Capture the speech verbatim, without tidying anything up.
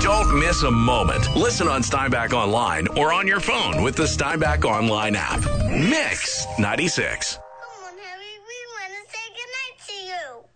Don't miss a moment. Listen on Steinbach Online or on your phone with the Steinbach Online app. Mix ninety-six. Come on, Harry. We want to say goodnight to you.